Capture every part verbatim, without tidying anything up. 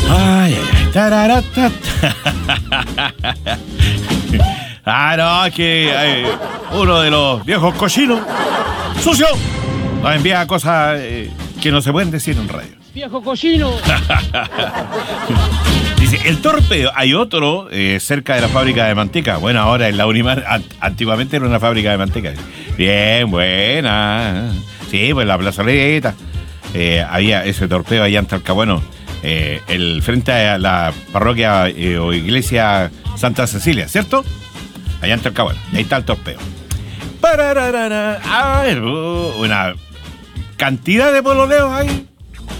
Ay, ay, ay. Tararata. Ah, no, es que eh, uno de los viejos cochinos, sucio, nos envía cosas eh, que no se pueden decir en radio. ¡Viejo cochino! Dice, el torpeo, hay otro eh, cerca de la fábrica de manteca. Bueno, ahora en la Unimar, an- antiguamente era una fábrica de manteca. Bien, buena. Sí, pues la plazoleta. Eh, había ese torpeo allá en Talcahuano, eh, el, frente a la parroquia eh, o iglesia Santa Cecilia, ¿cierto? Allá en Talcahuano. Y ahí está el torpeo. Parararara. Ah, uh, una cantidad de pololeos ahí.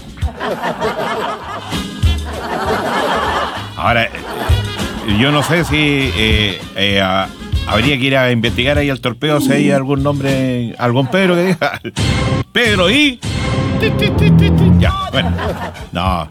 Ahora, eh, yo no sé si eh, eh, a, habría que ir a investigar ahí al torpeo si hay algún nombre, algún Pedro que diga Pedro y... Ti, ti, ti, ti, ti. Ya, bueno, no.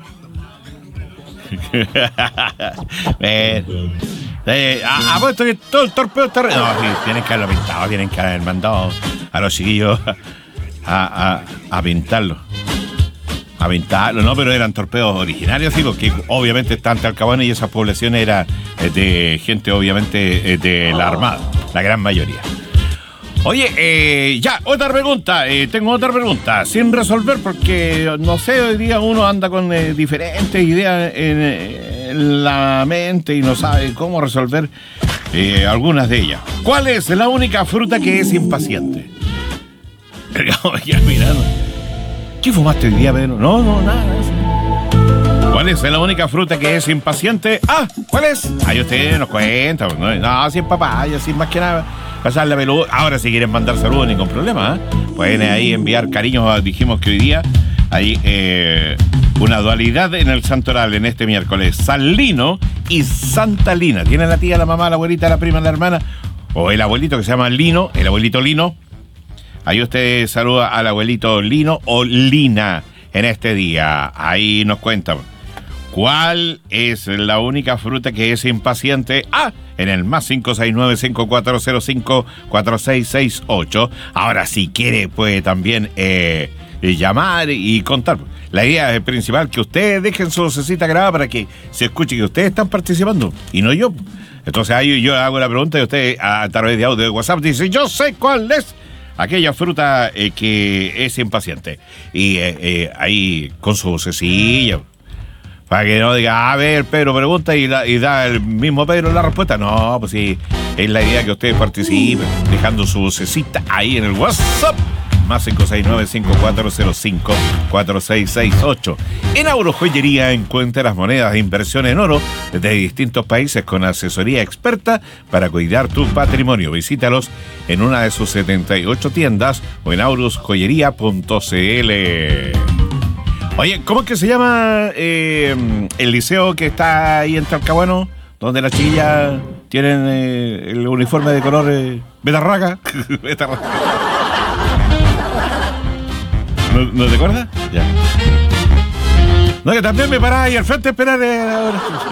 eh, eh, apuesto que todo el torpeo está... Re... No, sí, tienen que haberlo pintado, tienen que haber mandado a los chiquillos a, a, a pintarlo. A pintarlo, no, pero eran torpedos originarios, sí, porque obviamente están Talcahuano y esas poblaciones eran eh, de gente, obviamente, eh, de la Armada, la gran mayoría. Oye, eh, ya, otra pregunta, eh, tengo otra pregunta, sin resolver, porque, no sé, hoy día uno anda con eh, diferentes ideas en, en la mente y no sabe cómo resolver eh, algunas de ellas. ¿Cuál es la única fruta que es impaciente? Ya, mirando. ¿Qué fumaste hoy día, Pedro? No, no, nada. ¿Cuál es la única fruta que es impaciente? Ah, ¿cuál es? Ahí usted nos cuenta. No, no si es papaya, sin más que nada. Pasar la peluda. Ahora, si quieren mandar saludos, ningún problema. ¿eh? Pueden ahí enviar cariños. Dijimos que hoy día hay eh, una dualidad en el santoral en este miércoles. San Lino y Santa Lina. Tiene la tía, la mamá, la abuelita, la prima, la hermana. O el abuelito que se llama Lino, el abuelito Lino. Ahí usted saluda al abuelito Lino o Lina en este día. Ahí nos cuentan. ¿Cuál es la única fruta que es impaciente? Ah, en el más cinco seis nueve, cinco cuatro cero cinco, cuatro seis seis ocho. Ahora, si quiere, puede también eh, llamar y contar. La idea es principal que ustedes dejen su vocecita grabada para que se escuche que ustedes están participando y no yo. Entonces ahí yo hago la pregunta y usted a través de audio de WhatsApp dice, yo sé cuál es aquella fruta eh, que es impaciente. Y eh, eh, ahí con su vocecilla, para que no diga, a ver, Pedro pregunta y, la, y da el mismo Pedro la respuesta. No, pues sí, es la idea que ustedes participen, dejando su vocecita ahí en el WhatsApp. Más cinco seis nueve, cinco cuatro cero cinco, cuatro seis seis ocho. En Auro Joyería encuentra las monedas de inversión en oro de distintos países con asesoría experta para cuidar tu patrimonio. Visítalos en una de sus setenta y ocho tiendas o en aurus joyería punto c l. Oye, ¿cómo es que se llama eh, el liceo que está ahí en Talcahuano? Donde las chiquillas tienen eh, el uniforme de color eh, betarraga. Betarraga. ¿No, ¿No te acuerdas? Ya. No, que también me paraba ahí al frente a esperar. Eh,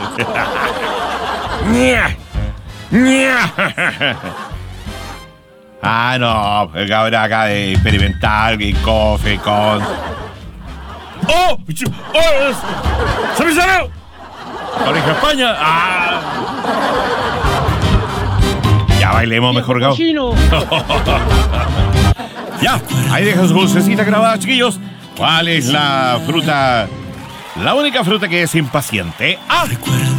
ah, no. El cabrón acá de experimental y coffee con. ¡Oh! ¡Oh! ¡Se me salió! ¡Oreja España! ¡Ah! Ya bailemos mejor, Gabo. Ya, ahí deja su vocecita grabada, chiquillos. ¿Cuál es la fruta? La única fruta que es impaciente. ¡Ah!